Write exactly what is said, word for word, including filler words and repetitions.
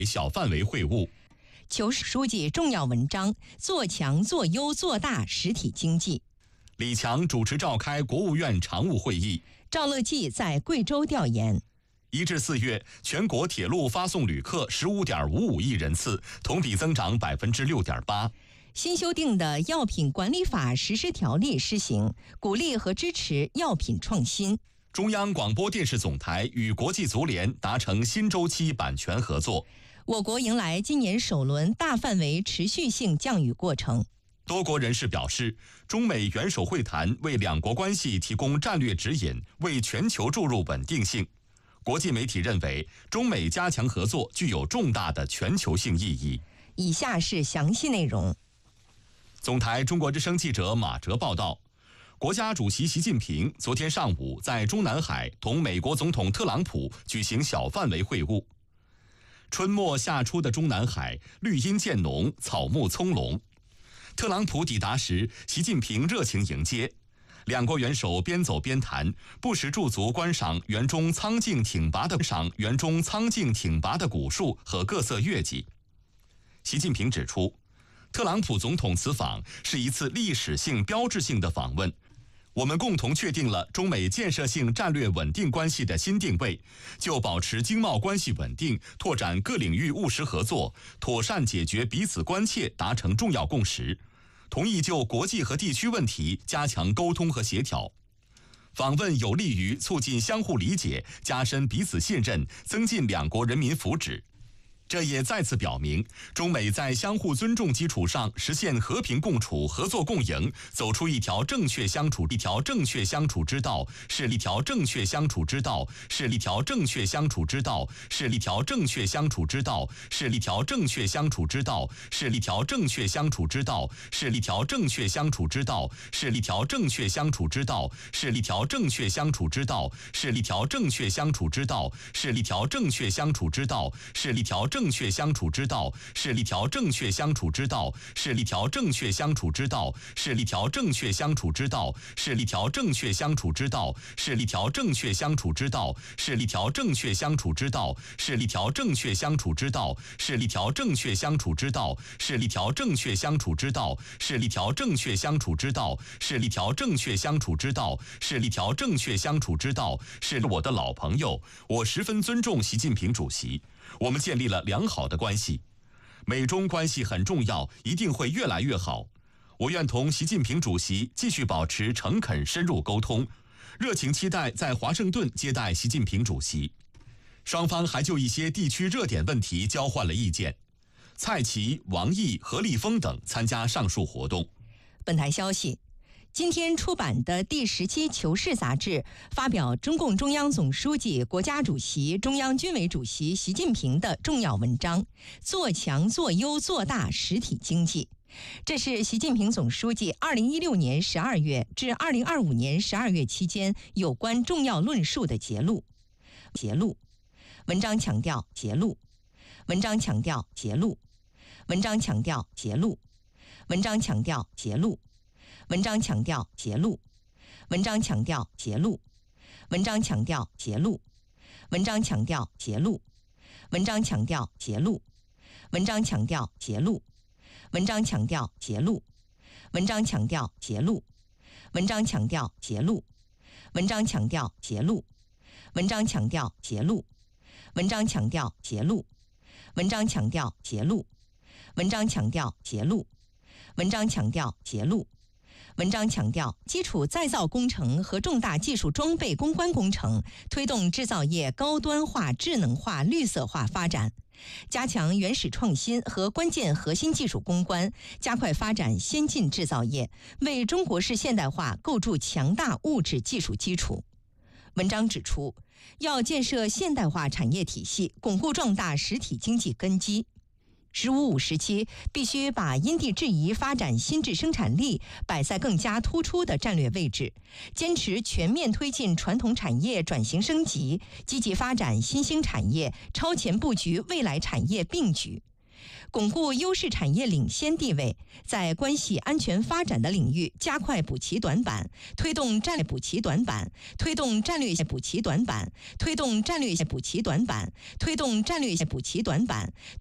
小范围会晤。 求书记重要文章：做强、做优、做大实体经济。 李强主持召开国务院常务会议。 赵乐际在贵州调研。 一至四月，全国铁路发送旅客十五点五五亿人次，同比增长百分之六点八。 新修订的药品管理法实施条例施行，鼓励和支持药品创新。 中央广播电视总台与国际足联达成新周期版权合作。 我国迎来今年首轮大范围持续性降雨过程。 多国人士表示，中美元首会谈为两国关系提供战略指引，为全球注入稳定性。国际媒体认为，中美加强合作具有重大的全球性意义。 以下是详细内容。 总台中国之声记者马哲报道，国家主席习近平昨天上午在中南海同美国总统特朗普举行小范围会晤。春末夏初的中南海，绿荫渐浓，草木葱茏。特朗普抵达时，习近平热情迎接，两国元首边走边谈，不时驻足观赏园中苍劲挺拔的赏园中苍劲挺拔的古树和各色月季。习近平指出，特朗普总统此访是一次历史性标志性的访问，我们共同确定了中美建设性战略稳定关系的新定位，就保持经贸关系稳定、拓展各领域务实合作、妥善解决彼此关切达成重要共识，同意就国际和地区问题加强沟通和协调。访问有利于促进相互理解，加深彼此信任，增进两国人民福祉。这也再次表明，中美在相互尊重基础上实现和平共处、合作共赢，走出一条正确相处一条正确相处之道，是一条正确相处之道，是一条正确相处之道，是一条正确相处之道，是一条正确相处之道，是一条正确相处之道，是一条正确相处之道，是一条正确相处之道，是一条正确相处之道，是一条正确相处之道，是一条正确相处之道，是一条正。正确相处之道，是一条正确相处之道，是一条正确相处之道，是一条正确相处之道，是一条正确相处之道，是一条正确相处之道，是一条正确相处之道，是一条正确相处之道，是一条正确相处之道，是一条正确相处之道，是一条正确相处之道，是一条正确相处之道，是一条正确相处之道，是我的老朋友，我十分尊重习近平主席。我们建立了良好的关系，美中关系很重要，一定会越来越好。我愿同习近平主席继续保持诚恳深入沟通，热情期待在华盛顿接待习近平主席。双方还就一些地区热点问题交换了意见。蔡奇、王毅、何立峰等参加上述活动。 本台消息，今天出版的第十期《求是》杂志发表中共中央总书记、国家主席、中央军委主席习近平的重要文章《做强、做优、做大实体经济》。这是习近平总书记二零一六年十二月至二零二五年十二月期间有关重要论述的节录。节录。文章强调节录。文章强调节录。文章强调节录。文章强调节录。文章强调节录，文章强调节录，文章强调节录，文章强调节录，文章强调节录，文章强调节录，文章强调节录，文章强调节录，文章强调节录，文章强调节录，文章强调节录，文章强调节录，文章强调节录，文章强调节录，文章强调节录。文章强调，基础再造工程和重大技术装备攻关工程，推动制造业高端化、智能化、绿色化发展，加强原始创新和关键核心技术攻关，加快发展先进制造业，为中国式现代化构筑强大物质技术基础。文章指出，要建设现代化产业体系，巩固壮大实体经济根基。十五五时期必须把因地制宜发展新质生产力摆在更加突出的战略位置，坚持全面推进传统产业转型升级，积极发展新兴产业，超前布局未来产业并举。 巩固优势产业领先地位，在关系安全发展的领域加快补齐短板，推动战略补齐短板，推动战略性补齐短板，推动战略性补齐短板，推动战略性补齐短板。